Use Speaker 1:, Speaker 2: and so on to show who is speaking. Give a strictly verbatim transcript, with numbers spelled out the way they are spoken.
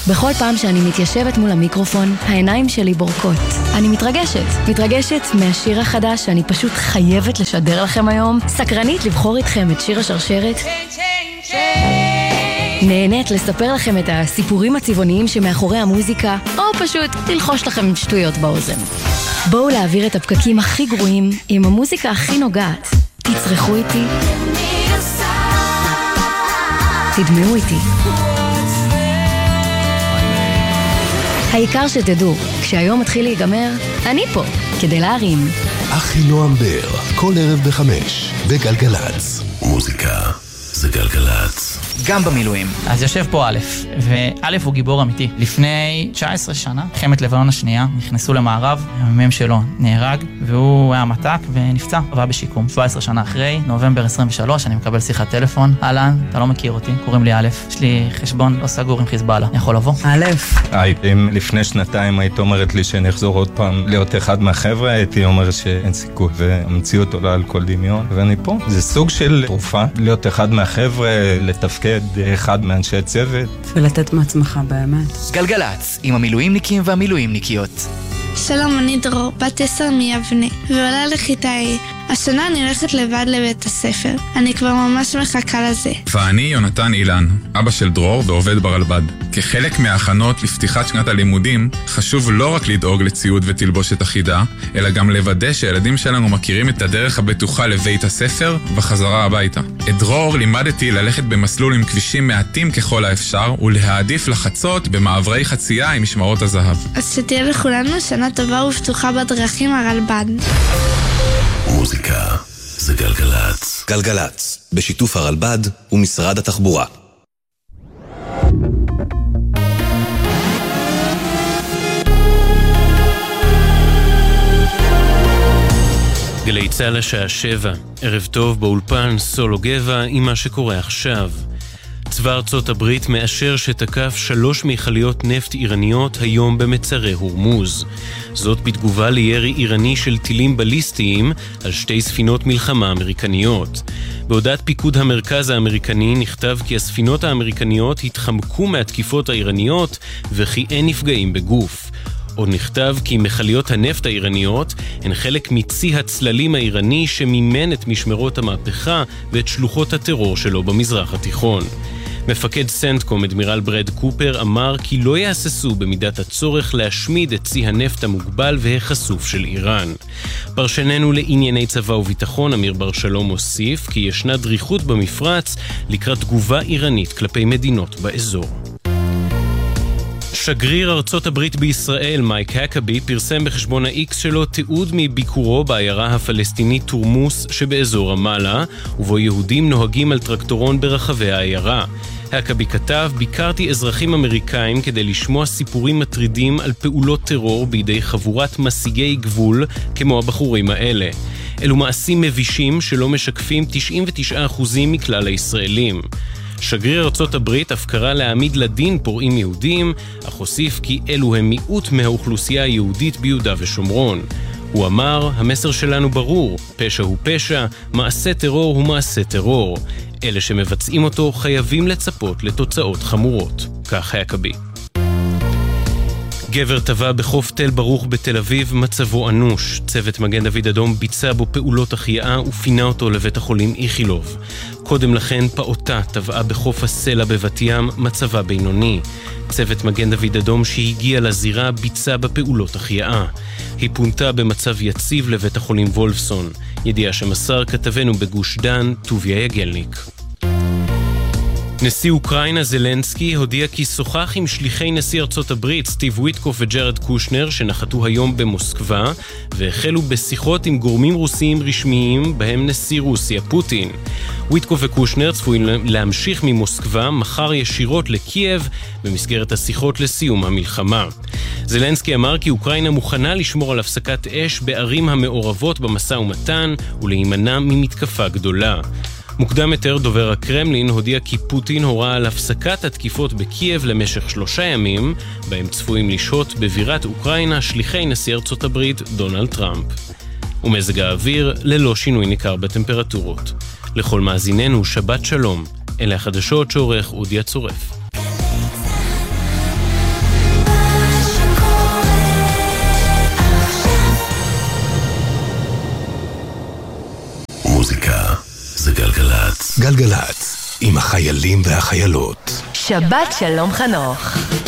Speaker 1: בכל פעם שאני מתיישבת מול המיקרופון, העיניים שלי בורקות. אני מתרגשת. מתרגשת מהשיר החדש שאני פשוט חייבת לשדר לכם היום. סקרנית לבחור איתכם את שיר השרשרת. נהנית לספר לכם את הסיפורים הצבעוניים שמאחורי המוזיקה, או פשוט ללחוש לכם שטויות באוזן. בואו להעביר את הפקקים הכי גרועים עם המוזיקה הכי נוגעת. תצרחו איתי. תדמעו איתי. העיקר שתדעו, כשהיום מתחיל להיגמר, אני פה, כדי להרים.
Speaker 2: אחי נועם בר, כל ערב בחמש, בגלגלץ. מוזיקה זה גלגלץ.
Speaker 3: גם במילואים. אז יושב פה א', וא' הוא גיבור אמיתי. לפני תשע עשרה שנה, מלחמת לבנון השנייה, נכנסו למערב, המ"מ שלו נהרג, והוא היה מתק ונפצע, עבר בשיקום. שבע עשרה שנה אחרי, נובמבר עשרים ושלוש, אני מקבל שיחת טלפון. אהלן, אתה לא מכיר אותי, קוראים לי א', יש לי חשבון לא סגור עם חיזבאללה, אני יכול לבוא?
Speaker 4: א'.
Speaker 5: אם לפני שנתיים היית אומרת לי שאני אחזור עוד פעם להיות אחד מהחבר'ה, הייתי אומר שאין סיכוי, והמציאות עולה על כל דמיון, ואני פה. זה סוג של תרופה, להיות אחד מהחבר'ה, לתפקד אחד מאנשי צוות.
Speaker 4: ולתת מעצמך באמת.
Speaker 3: גלגלץ, עם המילואימניקים והמילואימניקיות.
Speaker 6: שלום, אני דרור, בת עשר מיבנה, ועולה לכיתה A. השנה אני הולכת לבד לבית הספר. אני כבר ממש מחכה לזה.
Speaker 7: ואני יונתן אילן, אבא של דרור ועובד ברלב"ד. כחלק מההכנות לפתיחת שנת הלימודים, חשוב לא רק לדאוג לציוד ותלבושת אחידה, אלא גם לוודא שהילדים שלנו מכירים את הדרך הבטוחה לבית הספר וחזרה הביתה. את דרור לימדתי ללכת במסלול עם כבישים מעטים ככל האפשר, ולהעדיף לחצות במעברי חצייה עם משמרות הזהב.
Speaker 6: אז שתהיה לכולנו שנה טובה ופתוחה בדרכים הרלב"ד.
Speaker 2: מוזיקה זה גלגלץ. גלגלץ, בשיתוף הרלב"ד ומשרד התחבורה.
Speaker 8: גלי צהל השעה שבע, ערב טוב באולפן סולו גבע עם מה שקורה עכשיו. צבא ארצות הברית מאשר שתקף שלוש מיכליות נפט איראניות היום במצרי הורמוז. זאת בתגובה לירי איראני של טילים בליסטיים על שתי ספינות מלחמה אמריקניות. בהודעת פיקוד המרכז האמריקני נכתב כי הספינות האמריקניות התחמקו מהתקיפות האיראניות וכי אין נפגעים בגוף. עוד נכתב כי מכליות הנפט האיראניות הן חלק מצי הצללים האיראני שמימן את משמרות המהפכה ואת שלוחות הטרור שלו במזרח התיכון. מפקד סנטקום אדמירל ברד קופר אמר כי לא יהססו במידת הצורך להשמיד את צי הנפט המוגבל והחשוף של איראן. פרשננו לענייני צבא וביטחון אמיר בר שלום הוסיף כי ישנה דריכות במפרץ לקראת תגובה איראנית כלפי מדינות באזור. שגריר ארצות הברית בישראל מייק הקבי פרסם בחשבון ה-X שלו תיעוד מביקורו בעיירה הפלסטינית תורמוס שבאזור רמאללה, ובו יהודים נוהגים על טרקטורון ברחבי העיירה. הקבי כתב, ביקרתי אזרחים אמריקאים כדי לשמוע סיפורים מטרידים על פעולות טרור בידי חבורת משיגי גבול כמו הבחורים האלה. אלו מעשים מבישים שלא משקפים תשעים ותשעה אחוז מכלל הישראלים. שגריר ארצות הברית אף קרא להעמיד לדין פורעים יהודים, אך הוסיף כי אלו הם מיעוט מהאוכלוסייה היהודית ביהודה ושומרון. הוא אמר, המסר שלנו ברור, פשע הוא פשע, מעשה טרור הוא מעשה טרור. אלה שמבצעים אותו חייבים לצפות לתוצאות חמורות. כך הקבי. גבר טבע בחוף תל ברוך בתל אביב, מצבו אנוש. צוות מגן דוד אדום ביצע בו פעולות החייאה ופינה אותו לבית החולים איכילוב. קודם לכן פעוטה טבעה בחוף הסלע בבת ים, מצבה בינוני. צוות מגן דוד אדום שהגיע לזירה ביצע בפעולות החייאה. היא פונתה במצב יציב לבית החולים וולפסון. ידיעה שמסר כתבנו בגוש דן, טוביה יגלניק. נשיא אוקראינה זלנסקי הודיע כי שוחח עם שליחי נשיא ארצות הברית סטיב וויטקוף וג'רד קושנר שנחתו היום במוסקבה והחלו בשיחות עם גורמים רוסיים רשמיים בהם נשיא רוסיה פוטין. וויטקוף וקושנר צפויים להמשיך ממוסקבה מחר ישירות לקייב במסגרת השיחות לסיום המלחמה. זלנסקי אמר כי אוקראינה מוכנה לשמור על הפסקת אש בערים המעורבות במשא ומתן ולהימנע ממתקפה גדולה. מוקדם יותר דובר הקרמלין הודיע כי פוטין הורה על הפסקת התקיפות בקייב למשך שלושה ימים, בהם צפויים לשהות בבירת אוקראינה שליחי נשיא ארצות הברית דונלד טראמפ. ומזג האוויר ללא שינוי ניכר בטמפרטורות. לכל מאזיננו שבת שלום, אלה החדשות שעורך אודיה צורף.
Speaker 2: מוזיקה זה גלגלצ. גלגלצ, עם החיילים והחיילות.
Speaker 1: שבת שלום חנוך.